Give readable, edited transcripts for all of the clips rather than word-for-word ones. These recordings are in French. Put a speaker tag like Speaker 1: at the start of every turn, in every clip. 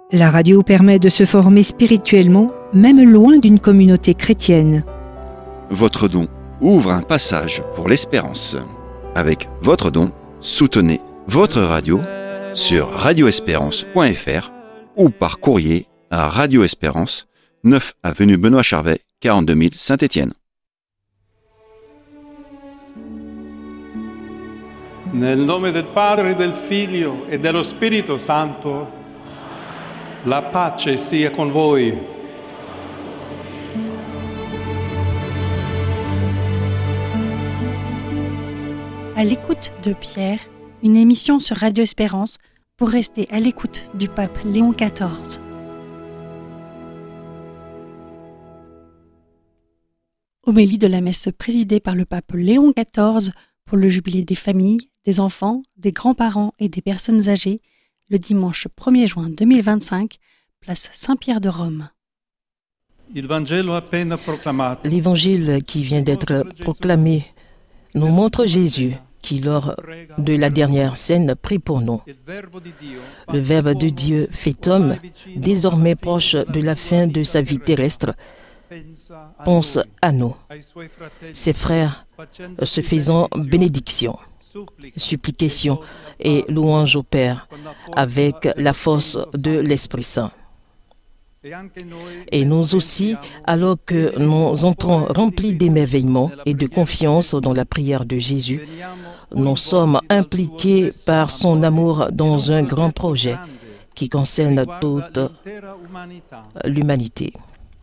Speaker 1: La radio permet de se former spirituellement, même loin d'une communauté chrétienne.
Speaker 2: Votre don ouvre un passage pour l'espérance. Avec votre don, soutenez votre radio sur radioespérance.fr ou par courrier à Radio Espérance, 9 avenue Benoît Charvet, 42 000 Saint-Étienne.
Speaker 3: Nel nome del Padre, del Figlio e dello Spirito Santo, la pace sia con voi.
Speaker 4: À l'écoute de Pierre, une émission sur Radio Espérance pour rester à l'écoute du pape Léon XIV. Homélie de la messe présidée par le pape Léon XIV pour le jubilé des familles, des enfants, des grands-parents et des personnes âgées, le dimanche 1er juin 2025, place Saint-Pierre de Rome.
Speaker 5: L'évangile qui vient d'être proclamé nous montre Jésus qui, lors de la dernière scène, prie pour nous. Le Verbe de Dieu fait homme, désormais proche de la fin de sa vie terrestre, pense à nous, ses frères, se faisant bénédiction, supplication et louange au Père, avec la force de l'Esprit Saint. Et nous aussi, alors que nous entrons remplis d'émerveillement et de confiance dans la prière de Jésus, nous sommes impliqués par son amour dans un grand projet qui concerne toute l'humanité.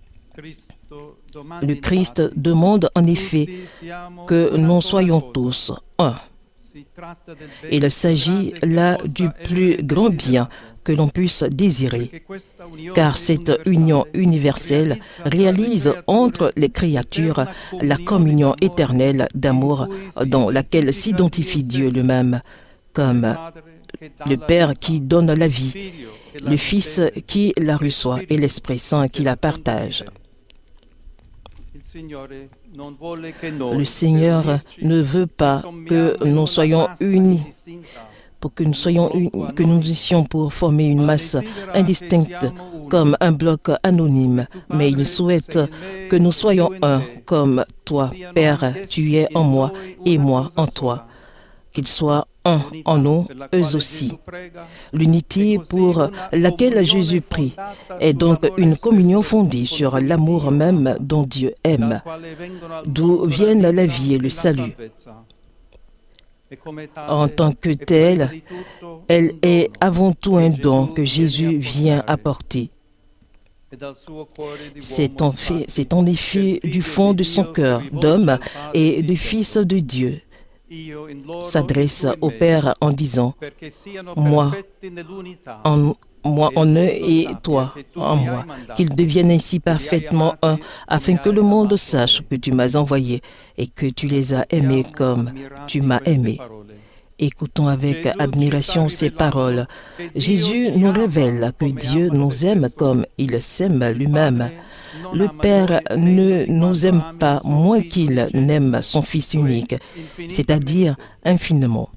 Speaker 5: Le Christ demande en effet que nous soyons tous un. Il s'agit là du plus grand bien que l'on puisse désirer, car cette union universelle réalise entre les créatures la communion éternelle d'amour dans laquelle s'identifie Dieu lui-même comme le Père qui donne la vie, le Fils qui la reçoit et l'Esprit Saint qui la partage. Le Seigneur ne veut pas que nous soyons unis, que nous puissions pour former une masse indistincte comme un bloc anonyme, mais il souhaite que nous soyons un, comme toi, Père, tu es en moi et moi en toi. Qu'ils soient un en nous, eux aussi. L'unité pour laquelle Jésus prie est donc une communion fondée sur l'amour même dont Dieu aime, d'où viennent la vie et le salut. En tant que telle, elle est avant tout un don que Jésus vient apporter. C'est en effet du fond de son cœur d'homme et de fils de Dieu s'adresse au Père en disant « Moi en eux et toi en moi, qu'ils deviennent ainsi parfaitement un, afin que le monde sache que tu m'as envoyé et que tu les as aimés comme tu m'as aimé. » Écoutons avec admiration ces paroles. Jésus nous révèle que Dieu nous aime comme il s'aime lui-même. Le Père ne nous aime pas moins qu'il n'aime son Fils unique, c'est-à-dire infiniment.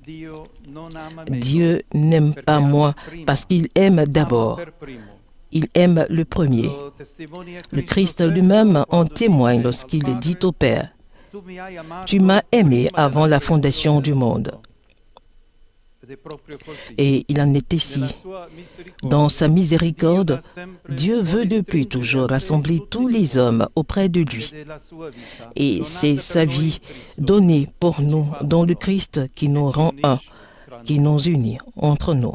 Speaker 5: Dieu n'aime pas moins parce qu'il aime d'abord. Il aime le premier. Le Christ lui-même en témoigne lorsqu'il dit au Père « Tu m'as aimé avant la fondation du monde ». Et il en est ici. Dans sa miséricorde, Dieu veut depuis toujours rassembler tous les hommes auprès de lui. Et c'est sa vie donnée pour nous dans le Christ qui nous rend un, qui nous unit entre nous.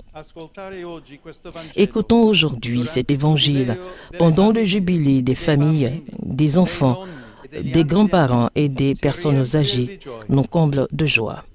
Speaker 5: Écoutons aujourd'hui cet évangile pendant le jubilé des familles, des enfants, des grands-parents et des personnes âgées, nous comble de joie.